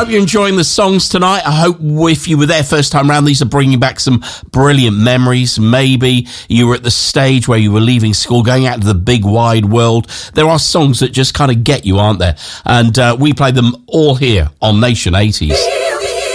Hope you're enjoying the songs tonight. I hope if you were there first time round, these are bringing back some brilliant memories. Maybe you were at the stage where you were leaving school, going out to the big wide world. There are songs that just kind of get you, aren't there? And we play them all here on Nation 80s.